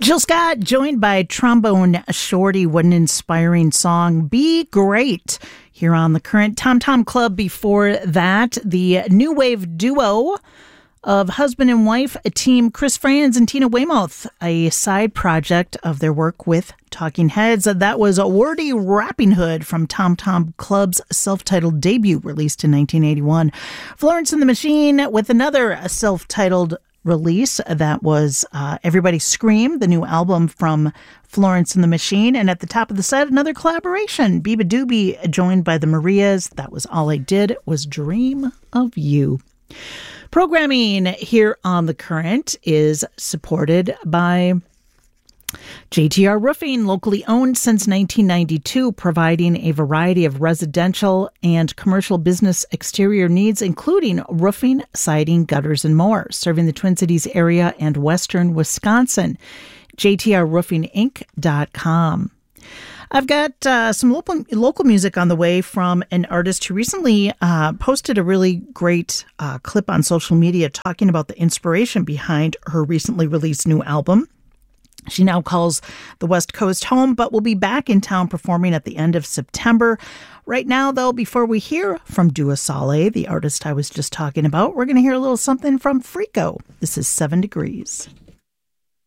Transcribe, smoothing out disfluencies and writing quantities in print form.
Jill Scott, joined by trombone shorty. What an inspiring song. Be Great here on the Current. Tom Tom Club before that. The new wave duo of husband and wife, team Chris Frantz and Tina Weymouth, a side project of their work with Talking Heads. That was Wordy Rapping Hood from Tom Tom Club's self-titled debut released in 1981. Florence and the Machine with another self-titled release. That was Everybody Scream, the new album from Florence and the Machine. And at the top of the set, another collaboration. Biba Doobie joined by the Marias. That was All I Did Was Dream of You. Programming here on The Current is supported by JTR Roofing, locally owned since 1992, providing a variety of residential and commercial business exterior needs, including roofing, siding, gutters, and more, serving the Twin Cities area and western Wisconsin. JTRRoofingInc.com. I've got some local music on the way from an artist who recently posted a really great clip on social media talking about the inspiration behind her recently released new album. She now calls the West Coast home, but will be back in town performing at the end of September. Right now, though, before we hear from Dua Saleh, the artist I was just talking about, we're going to hear a little something from Freako. This is 7 Degrees.